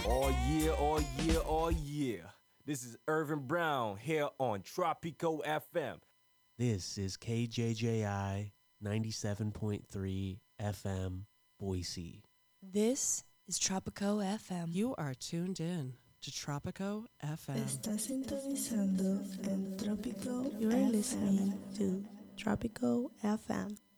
Oh yeah, oh yeah, oh yeah. This is Irvin Brown here on Tropico FM. This is KJJI 97.3 FM, Boise. This is Tropico FM. You are tuned in to Tropico FM. Está sintonizando en Tropico You're FM. listening to Tropico FM.